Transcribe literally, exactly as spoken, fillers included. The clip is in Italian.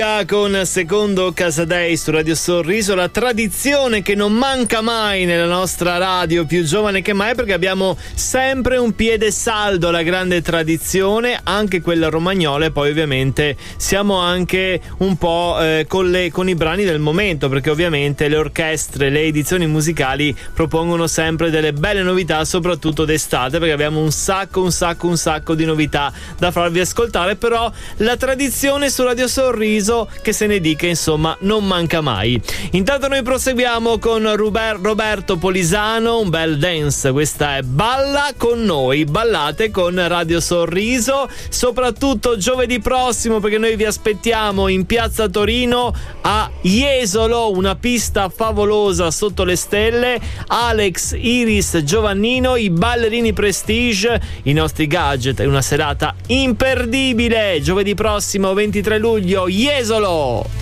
Con Secondo Casadei su Radio Sorriso, la tradizione che non manca mai nella nostra radio, più giovane che mai, perché abbiamo sempre un piede saldo alla grande tradizione, anche quella romagnola, e poi ovviamente siamo anche un po' eh, con, le, con i brani del momento, perché ovviamente le orchestre, le edizioni musicali propongono sempre delle belle novità, soprattutto d'estate, perché abbiamo un sacco, un sacco, un sacco di novità da farvi ascoltare. Però la tradizione su Radio Sorriso, che se ne dica, insomma, non manca mai. Intanto noi proseguiamo con Ruber- Roberto Polisano, un bel dance. Questa è Balla con noi, ballate con Radio Sorriso, soprattutto giovedì prossimo, perché noi vi aspettiamo in piazza Torino a Jesolo, una pista favolosa sotto le stelle. Alex, Iris, Giovannino, i ballerini Prestige, i nostri gadget, è una serata imperdibile. Giovedì prossimo ventitré luglio, Jesolo.